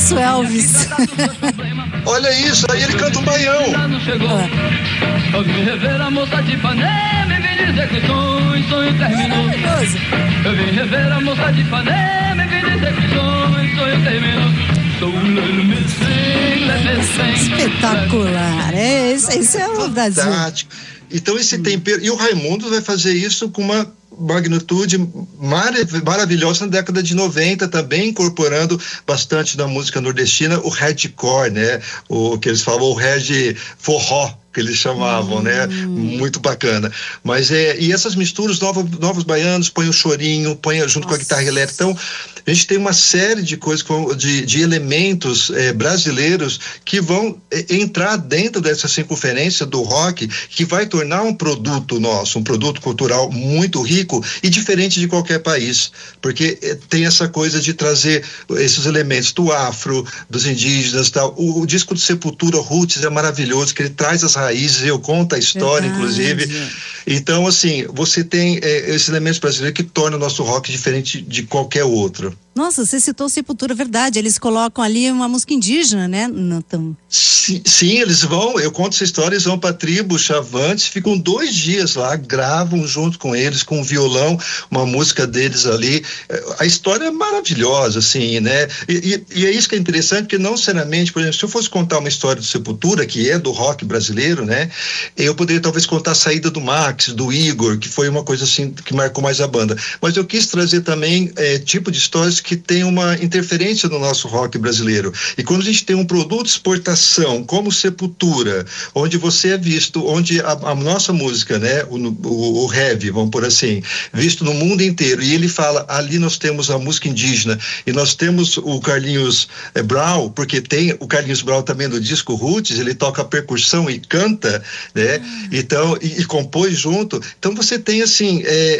nosso Elvis. Olha isso, aí ele canta um baião. Eu vim rever a moça de Ipanema e vim dizer que o sonho terminou. Eu vim rever a moça de Ipanema e vim dizer que o sonho terminou. Espetacular, esse é o Brasil. Fantástico. Então esse tempero, e o Raimundos vai fazer isso com uma magnitude maravilhosa na década de 90, também incorporando bastante da música nordestina, o hardcore, né? O que eles falam, o hard forró, que eles chamavam, né? Muito bacana. Mas e essas misturas, novos baianos, põe o chorinho, põe junto com a guitarra elétrica. Então, a gente tem uma série de coisas, de elementos brasileiros que vão entrar dentro dessa circunferência do rock, que vai tornar um produto nosso, um produto cultural muito rico e diferente de qualquer país, porque tem essa coisa de trazer esses elementos do afro, dos indígenas, tal. O disco do Sepultura, Roots, é maravilhoso, que ele traz as raízes, eu conto a história, inclusive. Então, assim, você tem esses elementos brasileiros que tornam o nosso rock diferente de qualquer outro. Nossa, você citou Sepultura, verdade, eles colocam ali uma música indígena, né? Sim, eles vão, eu conto essa história, eles vão pra tribo Chavantes, ficam 2 dias lá, gravam junto com eles, com o violão, uma música deles ali. A história é maravilhosa, assim, né? E é isso que é interessante, porque não seriamente, por exemplo, se eu fosse contar uma história do Sepultura, que é do rock brasileiro, né? Eu poderia talvez contar a saída do Max, do Igor, que foi uma coisa assim, que marcou mais a banda. Mas eu quis trazer também tipo de histórias que tem uma interferência no nosso rock brasileiro. E quando a gente tem um produto de exportação, como Sepultura, onde você é visto, onde a nossa música, né, o heavy, vamos por assim, visto no mundo inteiro, e ele fala, ali nós temos a música indígena, e nós temos o Carlinhos Brown, porque tem o Carlinhos Brown também do disco Roots, ele toca percussão e canta, né, então, e compôs junto. Então você tem, assim,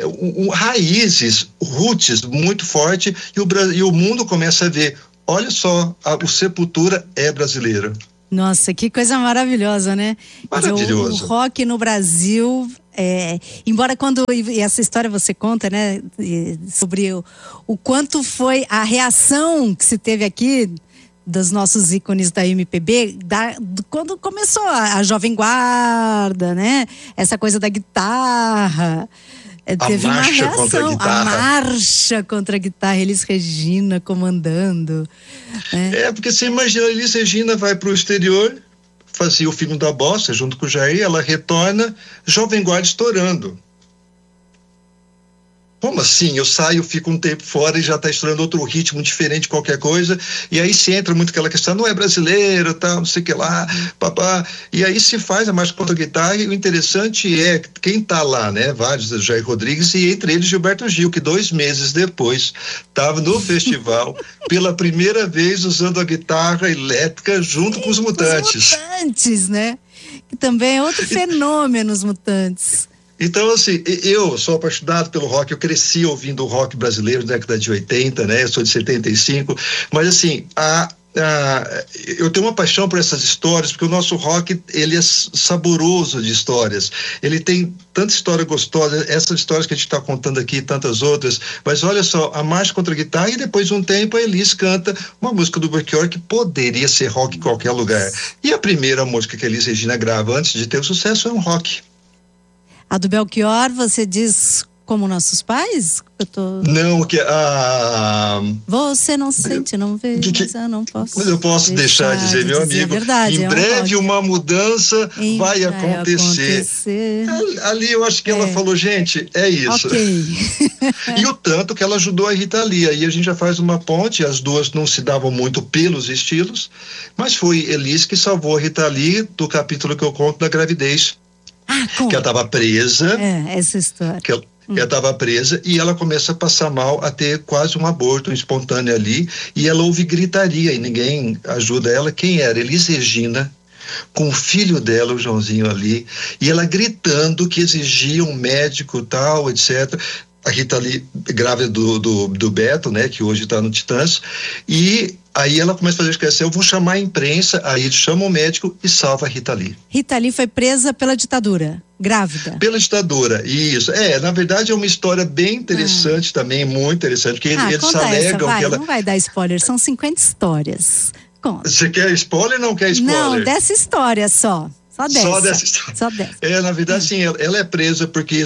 raízes, roots muito forte, e o mundo começa a ver, olha só, o Sepultura é brasileiro. Nossa, que coisa maravilhosa, né? Maravilhoso. O rock no Brasil, embora e essa história você conta, né, sobre o quanto foi a reação que se teve aqui dos nossos ícones da MPB, quando começou a Jovem Guarda, né? Essa coisa da guitarra. Teve uma reação, a marcha contra a guitarra, Elis Regina comandando. Porque você imagina, a Elis Regina vai para o exterior, fazia o Filho da Bossa junto com o Jair, ela retorna, Jovem Guarda estourando. Como assim? Eu saio, fico um tempo fora e já está estourando outro ritmo diferente, qualquer coisa, e aí se entra muito aquela questão, não é brasileiro, tal, não sei o que lá, papá, e aí se faz a marcha contra a guitarra, e o interessante é quem está lá, né, vários, Jair Rodrigues, e entre eles Gilberto Gil, que 2 meses depois estava no festival, pela primeira vez usando a guitarra elétrica junto com os Mutantes. Os Mutantes, né? Que também é outro fenômeno, os Mutantes. Então, assim, eu sou apaixonado pelo rock, eu cresci ouvindo o rock brasileiro na década de 80, né? Eu sou de 75, mas assim, eu tenho uma paixão por essas histórias, porque o nosso rock, ele é saboroso de histórias, ele tem tanta história gostosa, essas histórias que a gente está contando aqui e tantas outras, mas olha só, a marcha contra a guitarra, e depois de um tempo a Elis canta uma música do Belchior que poderia ser rock em qualquer lugar, e a primeira música que a Elis Regina grava antes de ter o sucesso é um rock. A do Belchior, você diz como nossos pais? Não, que Você não sente, não vê, mas eu não posso. Mas eu posso deixar de dizer, meu amigo. É verdade, em breve uma mudança vai acontecer. Ali eu acho que ela falou, gente, é isso. Ok. E o tanto que ela ajudou a Rita Lee. Aí a gente já faz uma ponte, as duas não se davam muito pelos estilos, mas foi Elis que salvou a Rita Lee do capítulo que eu conto da gravidez. Que ela estava presa. Essa história. Que ela estava presa e ela começa a passar mal, a ter quase um aborto espontâneo ali, e ela ouve gritaria e ninguém ajuda ela. Quem era? Elis Regina, com o filho dela, o Joãozinho ali, e ela gritando que exigia um médico tal, etc. A Rita ali, grávida do Beto, né, que hoje está no Titãs, e Aí ela começa a fazer esclarecer, eu vou chamar a imprensa, aí ele chama o médico e salva a Rita Lee. Rita Lee foi presa pela ditadura, grávida. Pela ditadura, isso. Na verdade é uma história bem interessante também, muito interessante, porque eles alegam que ela... Não vai dar spoiler, são 50 histórias. Conta. Você quer spoiler ou não quer spoiler? Não, dessa história só. Só dessa. Só dessa história. Só dessa. Na verdade, sim, ela é presa porque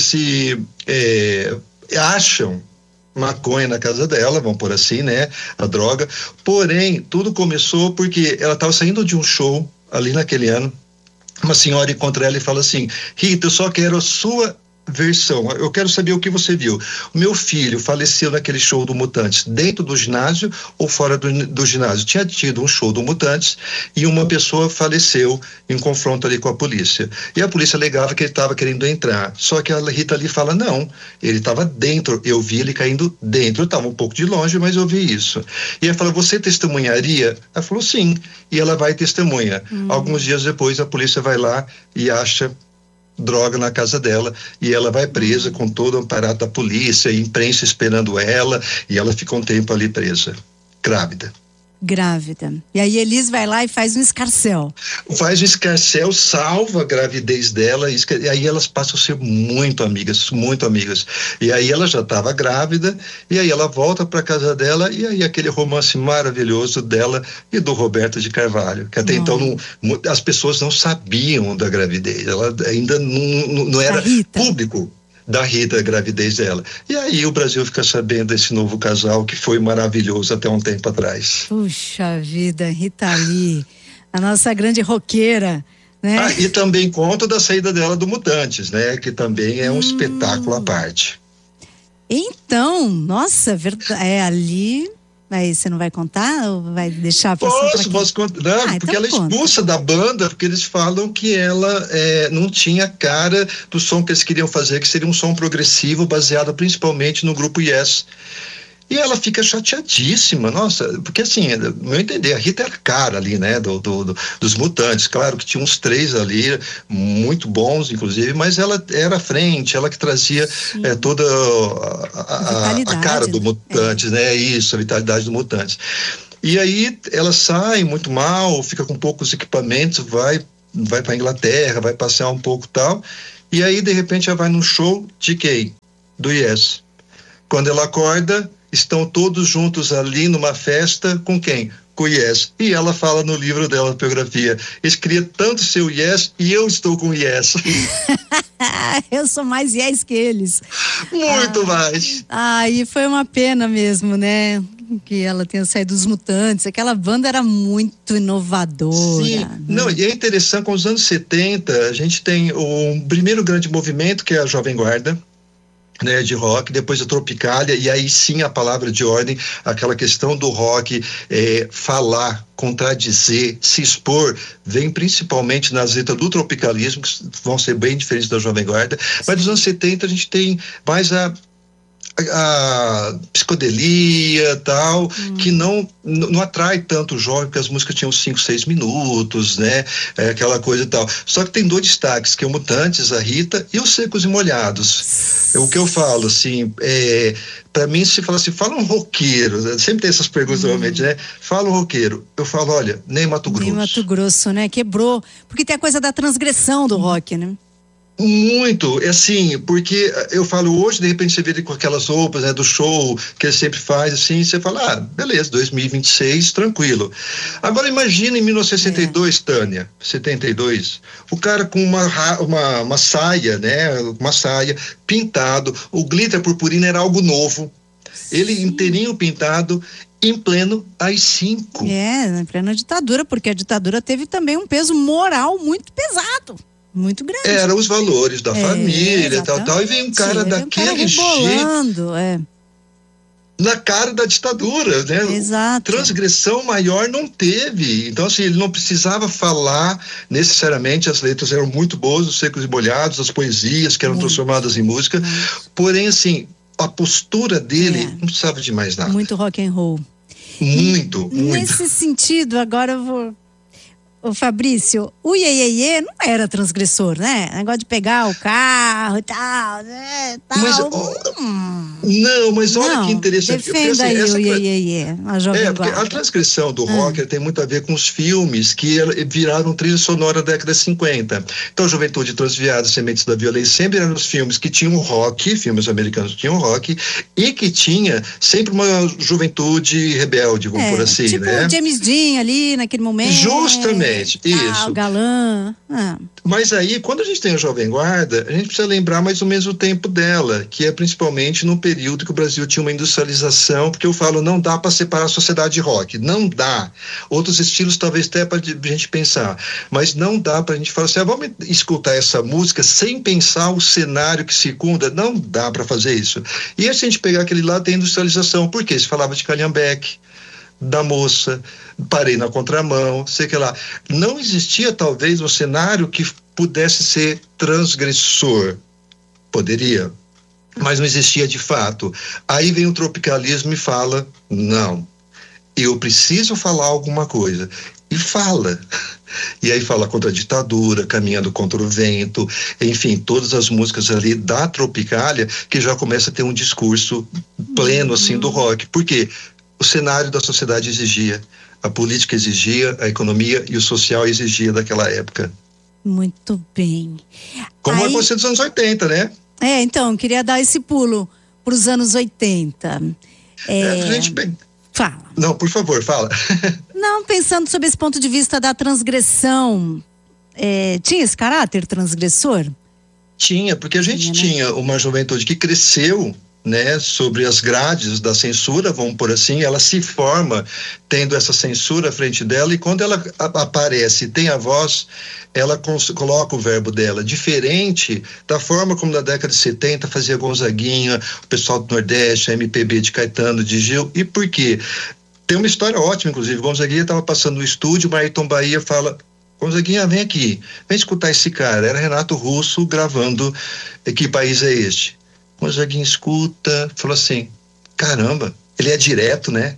acham maconha na casa dela, vamos por assim, né? A droga. Porém, tudo começou porque ela estava saindo de um show ali naquele ano. Uma senhora encontra ela e fala assim: Rita, eu só quero a sua versão, eu quero saber o que você viu. O meu filho faleceu naquele show do Mutantes, dentro do ginásio ou fora do ginásio? Tinha tido um show do Mutantes e uma pessoa faleceu em confronto ali com a polícia. E a polícia alegava que ele estava querendo entrar. Só que a Rita Lee fala: não, ele estava dentro, eu vi ele caindo dentro, eu estava um pouco de longe, mas eu vi isso. E ela fala: você testemunharia? Ela falou: sim. E ela vai e testemunha. Alguns dias depois a polícia vai lá e acha droga na casa dela e ela vai presa com todo o aparato da polícia, imprensa esperando ela, e ela fica um tempo ali presa, grávida. E aí Elis vai lá e faz um escarcéu. Faz um escarcéu, salva a gravidez dela, e aí elas passam a ser muito amigas, muito amigas. E aí ela já estava grávida, e aí ela volta para casa dela, e aí aquele romance maravilhoso dela e do Roberto de Carvalho, que até então as pessoas não sabiam da gravidez, ela ainda não era público da Rita, a gravidez dela. E aí o Brasil fica sabendo desse novo casal que foi maravilhoso até um tempo atrás. Puxa vida, Rita Lee, a nossa grande roqueira, né? E também conta da saída dela do Mutantes, né? Que também é um espetáculo à parte. Então, nossa, ali... Aí você não vai contar ou vai deixar para Posso contar, porque ela é expulsa da banda porque eles falam que ela não tinha cara do som que eles queriam fazer, que seria um som progressivo baseado principalmente no grupo Yes. E ela fica chateadíssima, nossa, porque assim, no meu entender, a Rita era a cara ali, né, dos Mutantes. Claro que tinha uns 3 ali, muito bons, inclusive, mas ela era à frente, ela que trazia toda a cara do Mutantes, né, isso, a vitalidade do Mutantes. E aí ela sai muito mal, fica com poucos equipamentos, vai para Inglaterra, vai passear um pouco e tal, e aí de repente ela vai num show de quem? Do Yes. Quando ela acorda, estão todos juntos ali numa festa com quem? Com o Yes. E ela fala no livro dela, biografia: eles queriam tanto ser o Yes e eu estou com o Yes. Eu sou mais Yes que eles. Muito mais. E foi uma pena mesmo, né? Que ela tenha saído dos Mutantes. Aquela banda era muito inovadora. Sim, não, e é interessante, com os anos 70, a gente tem o primeiro grande movimento, que é a Jovem Guarda, né, de rock, depois a Tropicália, e aí sim a palavra de ordem, aquela questão do rock, falar, contradizer, se expor, vem principalmente nas letras do tropicalismo, que vão ser bem diferentes da Jovem Guarda, mas nos anos 70 a gente tem mais a psicodelia tal, que não atrai tanto o jovem, porque as músicas tinham 5, 6 minutos, né? Aquela coisa e tal. Só que tem 2 destaques, que é o Mutantes, a Rita, e os Secos e Molhados. O que eu falo, assim, pra mim, se fala assim, fala um roqueiro, né? Sempre tem essas perguntas, realmente, né? Fala um roqueiro. Eu falo, olha, nem Mato Grosso. Nem Mato Grosso, né? Quebrou. Porque tem a coisa da transgressão do rock, né? Muito, assim, porque eu falo hoje, de repente você vê ele com aquelas roupas, né, do show que ele sempre faz, assim, você fala, beleza, 2026, tranquilo. Agora imagina em 1962, Tânia, 72, o cara com uma saia, né, uma saia, pintado, o glitter purpurina era algo novo, ele inteirinho pintado, em pleno AI-5. Em plena ditadura, porque a ditadura teve também um peso moral muito pesado. Muito grande. Eram os valores da família, tal, e vem um cara daquele jeito. Na cara da ditadura, né? Exato. Transgressão maior não teve. Então, assim, ele não precisava falar necessariamente, as letras eram muito boas, os Secos e Molhados, as poesias que eram transformadas em música. Porém, assim, a postura dele não precisava de mais nada. Muito rock and roll. Muito. Nesse sentido, agora eu vou... o Fabrício, o Iê não era transgressor, né? Negócio de pegar o carro e tal, né? Mas, não, mas olha que interessante. Defenda aí o Iê, a Jovem Guarda. Porque a transgressão do rock tem muito a ver com os filmes que viraram trilha sonora da década de 50. Então, Juventude Transviada, Sementes da Violência, sempre eram os filmes que tinham rock, filmes americanos que tinham rock, e que tinha sempre uma juventude rebelde, vamos por assim, tipo né? Tipo James Dean ali, naquele momento. Justamente, isso. O galã. Mas aí, quando a gente tem a Jovem Guarda, a gente precisa lembrar mais ou menos o tempo dela, que é principalmente no período que o Brasil tinha uma industrialização, porque eu falo, não dá para separar a sociedade de rock, não dá. Outros estilos talvez até para a gente pensar, mas não dá para a gente falar assim, vamos escutar essa música sem pensar o cenário que circunda, não dá para fazer isso. E se a gente pegar aquele lado da industrialização, por quê? Se falava de Calhambeque, da moça, parei na contramão, sei que lá. Não existia talvez um cenário que pudesse ser transgressor. Poderia, mas não existia de fato. Aí vem o tropicalismo e fala, não, eu preciso falar alguma coisa. E fala. E aí fala contra a ditadura, Caminhando contra o Vento, enfim, todas as músicas ali da Tropicália, que já começa a ter um discurso pleno assim do rock. Por quê? O cenário da sociedade exigia, a política exigia, a economia e o social exigia daquela época. Muito bem. Como é você dos anos 80, né? Então, queria dar esse pulo para os anos 80. Fala. Não, por favor, fala. Não, pensando sob esse ponto de vista da transgressão, tinha esse caráter transgressor? Tinha, porque a gente tinha uma juventude que cresceu, né, sobre as grades da censura, vamos por assim, ela se forma tendo essa censura à frente dela, e quando ela aparece, tem a voz, ela coloca o verbo dela, diferente da forma como na década de 70 fazia Gonzaguinha, o pessoal do Nordeste, a MPB de Caetano, de Gil. E por quê? Tem uma história ótima, inclusive. Gonzaguinha estava passando no estúdio, Ayrton Bahia fala, Gonzaguinha, vem aqui, vem escutar esse cara. Era Renato Russo gravando Que País é Este? Gonzaguinha escuta, falou assim, caramba, ele é direto, né?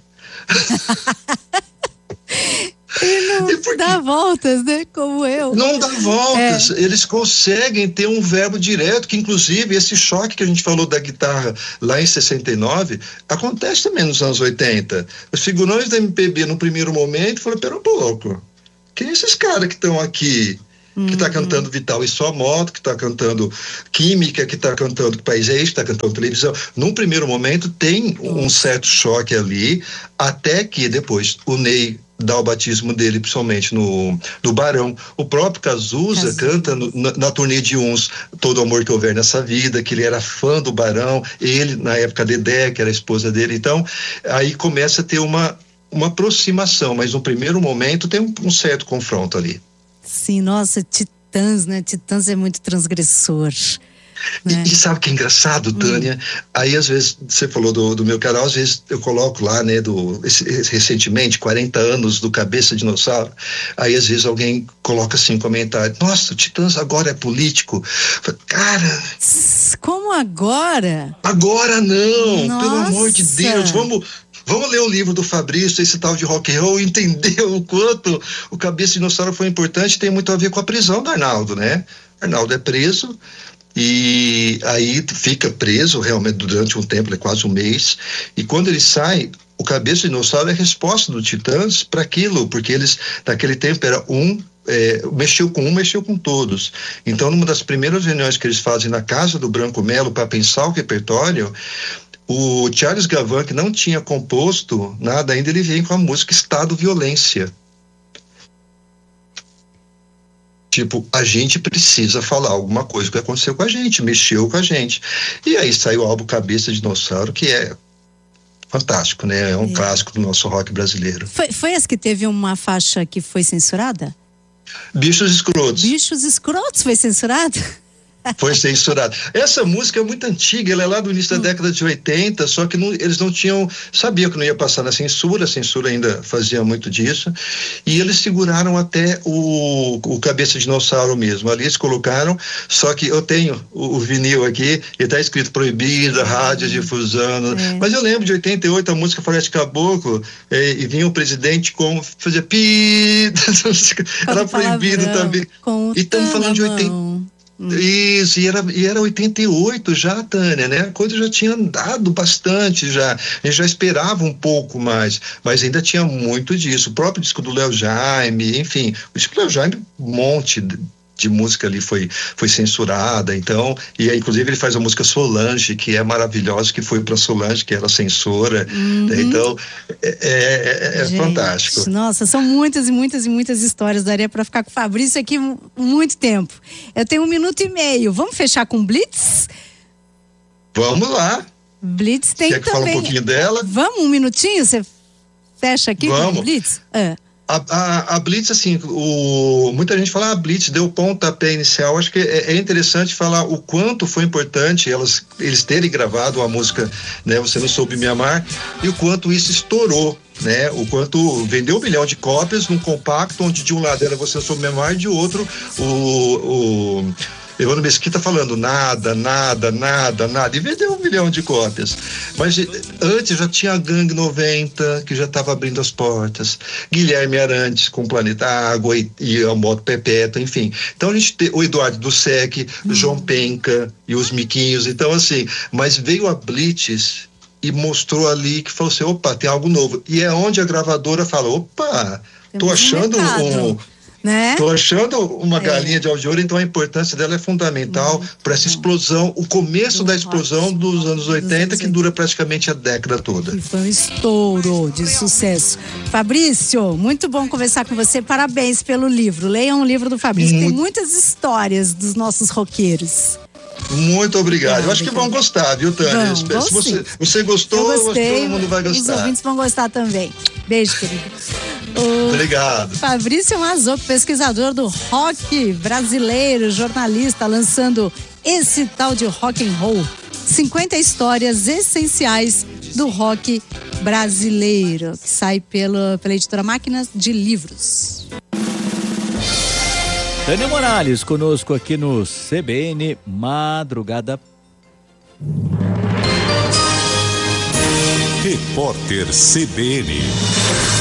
Ele não dá voltas, né? Como eu. Não dá voltas. Eles conseguem ter um verbo direto, que inclusive esse choque que a gente falou da guitarra lá em 69, acontece também nos anos 80. Os figurões da MPB no primeiro momento falaram, pera um pouco, quem é esses caras que estão aqui? Que está cantando Vital e Sua Moto, que está cantando Química, que está cantando Que País é Este, que está cantando televisão. Num primeiro momento tem um certo choque ali, até que depois o Ney dá o batismo dele, principalmente no Barão. O próprio Cazuza canta na turnê de Uns, Todo Amor Que Houver Nessa Vida, que ele era fã do Barão, ele, na época, Dedé, que era a esposa dele. Então, aí começa a ter uma aproximação, mas no primeiro momento tem um certo confronto ali. Sim, nossa, Titãs, né? Titãs é muito transgressor. Né? E sabe o que é engraçado, Tânia? Aí, às vezes, você falou do meu canal, às vezes eu coloco lá, né, recentemente, 40 anos do Cabeça Dinossauro. Aí, às vezes, alguém coloca assim um comentário: nossa, o Titãs agora é político. Cara. Como agora? Agora não, nossa. Pelo amor de Deus, Vamos ler o livro do Fabrício, esse tal de rock and roll, e entender o quanto o Cabeça de Dinossauro foi importante. Tem muito a ver com a prisão do Arnaldo, né? Arnaldo é preso e aí fica preso realmente durante um tempo, quase um mês, e quando ele sai, o Cabeça de Dinossauro é a resposta do Titãs para aquilo, porque eles, naquele tempo, era mexeu com todos. Então, numa das primeiras reuniões que eles fazem na casa do Branco Melo para pensar o repertório, o Charles Gavan, que não tinha composto nada ainda, ele vem com a música Estado Violência. Tipo, a gente precisa falar alguma coisa que aconteceu com a gente, mexeu com a gente. E aí saiu o álbum Cabeça de Dinossauro, que é fantástico, né? É um clássico do nosso rock brasileiro. Foi essa que teve uma faixa que foi censurada? Bichos Escrotos. Bichos Escrotos foi censurado? Foi censurado. Essa música é muito antiga, ela é lá do início da década de 80, só que eles não tinham, sabiam que não ia passar na censura, a censura ainda fazia muito disso, e eles seguraram até o Cabeça de Dinossauro mesmo, ali eles colocaram, só que eu tenho o vinil aqui, e tá escrito proibida, radiodifusão, mas eu lembro de 88, a música Floresta Caboclo, e vinha o presidente fazia pi, era proibido também, e estamos falando de 80. Isso, e era 88 já, Tânia, né? A coisa já tinha andado bastante já, a gente já esperava um pouco mais, mas ainda tinha muito disso. O próprio disco do Léo Jaime, enfim, o disco do Léo Jaime, um monte de música ali foi censurada, então, e aí, inclusive ele faz a música Solange, que é maravilhosa, que foi pra Solange, que era censora, então gente, fantástico. Nossa, são muitas e muitas e muitas histórias, daria pra ficar com o Fabrício aqui muito tempo. Eu tenho 1 minuto e meio, vamos fechar com Blitz? Vamos lá. Blitz tem Quer também. Que fale um pouquinho dela? Vamos, 1 minutinho, você fecha aqui com o Blitz? A Blitz, assim, muita gente fala, a Blitz deu pontapé inicial. Acho que é interessante falar o quanto foi importante eles terem gravado a música, né, Você Não Soube Me Amar, e o quanto isso estourou, né, o quanto vendeu 1 milhão de cópias num compacto, onde de um lado era Você Não Soube Me Amar e de outro Evandro Mesquita falando nada, e vendeu 1 milhão de cópias. Mas antes já tinha a Gangue 90, que já estava abrindo as portas, Guilherme Arantes com Planeta Água e a Moto Perpétua, enfim. Então a gente tem o Eduardo Dussek, João Penca e os Miquinhos, então assim, mas veio a Blitz e mostrou ali que falou assim, opa, tem algo novo. E é onde a gravadora fala, opa, tô achando né? Tô achando uma galinha de ouro, então a importância dela é fundamental para essa explosão, o começo da explosão dos anos 80, que dura praticamente a década toda. E foi um estouro de sucesso. Fabrício, muito bom conversar com você, parabéns pelo livro. Leiam o livro do Fabrício, tem muitas histórias dos nossos roqueiros. Muito obrigado. Eu acho que vão gostar, viu, Tânia? Se você gostou, eu acho que todo mundo vai gostar. Os ouvintes vão gostar também. Beijo, querido. Obrigado. Fabrício Mazzoco, pesquisador do rock brasileiro, jornalista, lançando esse tal de rock and roll. 50 histórias essenciais do rock brasileiro, que sai pela editora Máquinas de Livros. Tânia Morales conosco aqui no CBN Madrugada. Repórter CBN.